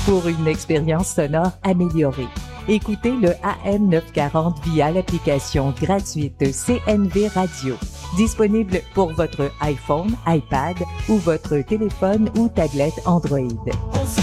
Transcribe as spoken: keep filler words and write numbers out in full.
pour une expérience sonore améliorée. Écoutez le A M neuf cent quarante via l'application gratuite C N V Radio, disponible pour votre iPhone, iPad ou votre téléphone ou tablette Android.